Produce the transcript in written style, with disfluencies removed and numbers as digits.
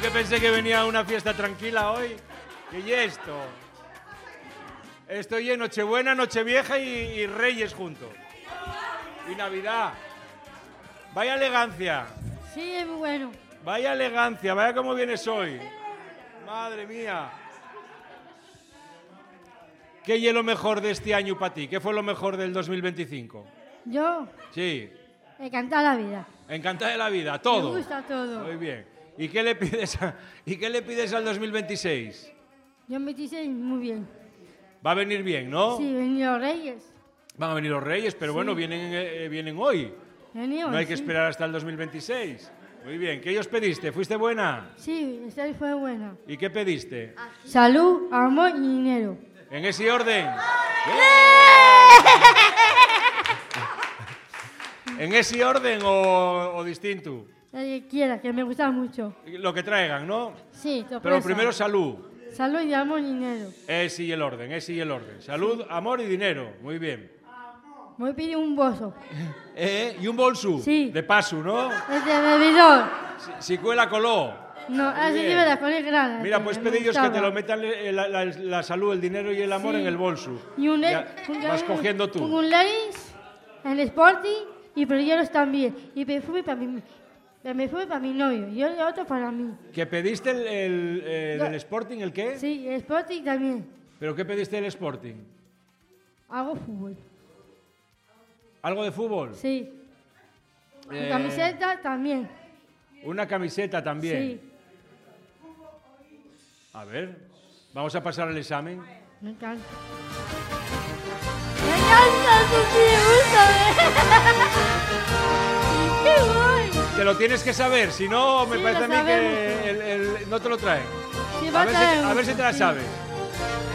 Que pensé que venía a una fiesta tranquila hoy. ¿Qué es esto? Estoy en Nochebuena, Nochevieja y Reyes juntos. Y Navidad. Vaya elegancia. Sí, es muy bueno. Vaya elegancia, vaya cómo vienes hoy. Madre mía. ¿Qué es lo mejor de este año para ti? ¿Qué fue lo mejor del 2025? Yo, Sí, encantada la vida. encantada de la vida, todo. Me gusta todo. Muy bien. ¿Y qué le pides al 2026? Yo me dice muy bien. Va a venir bien, ¿no? Sí, venido Reyes. Van a venir los Reyes, pero Sí. bueno, vienen hoy. Venido, No hay que sí. esperar hasta el 2026. Muy bien. ¿Qué os pediste? ¿Fuiste buena? Sí, esta fue buena. ¿Y qué pediste? Salud, amor y dinero. ¿En ese orden? ¿En ese orden o distinto? La que quiera, que me gusta mucho. Lo que traigan, ¿no? Sí, Pero primero salud. salud y amor y dinero. Ese y el orden, ese y el orden. Salud, amor y dinero. Muy bien. Me pide un bolso. ¿Y un bolso? Sí. De paso, ¿no? Es de bebedor. Si cuela coló. No, así bien. que me la pone grande. Mira, que pues me pedillos que gustaba. te lo metan la salud, el dinero y el amor Sí. en el bolso. Y Ya vas cogiendo tú. Un Levi's, el Sporting y brillos también. Y perfume para mi novio y el otro para mí. ¿Que pediste del Sporting el qué? Sí, el Sporting también. ¿Pero qué pediste del Sporting? Hago fútbol. ¿Algo de fútbol? Sí. Eh, Camiseta también. Una camiseta también. Sí. A ver, vamos a pasar el examen. Me encanta. Me encanta, sí, me gusta. ¡Qué guay! Te lo tienes que saber, si no, me Sí, parece a lo mí que sabemos. no te lo traen. Sí, va A ver si traer te la sí. sabes.